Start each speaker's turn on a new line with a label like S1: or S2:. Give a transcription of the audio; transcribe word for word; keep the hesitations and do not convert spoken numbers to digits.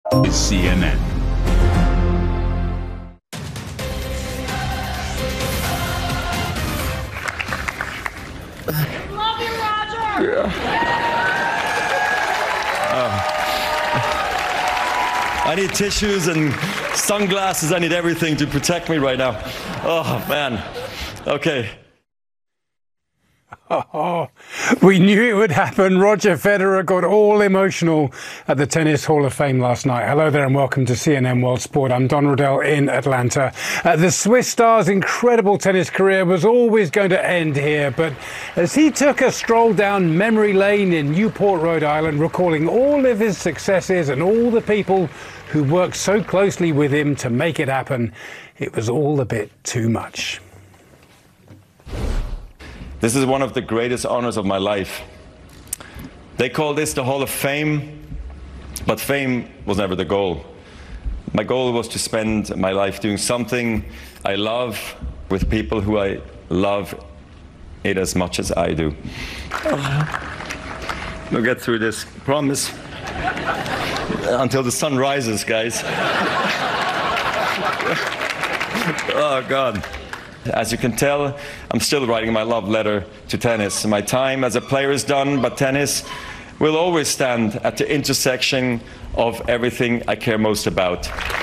S1: is C N N.
S2: Love you, Roger!
S3: Yeah. Uh, I need tissues and sunglasses. I need everything to protect me right now. Oh, man. Okay.
S4: Oh, we knew it would happen. Roger Federer got all emotional at the Tennis Hall of Fame last night. Hello there and welcome to C N N World Sport. I'm Don Riddell in Atlanta. Uh, the Swiss star's incredible tennis career was always going to end here, but as he took a stroll down memory lane in Newport, Rhode Island, recalling all of his successes and all the people who worked so closely with him to make it happen, it was all a bit too much.
S3: This is one of the greatest honors of my life. They call this the Hall of Fame, but fame was never the goal. My goal was to spend my life doing something I love with people who I love it as much as I do. We'll get through this, promise. Until the sun rises, guys. Oh, God. As you can tell, I'm still writing my love letter to tennis. My time as a player is done, but tennis will always stand at the intersection of everything I care most about.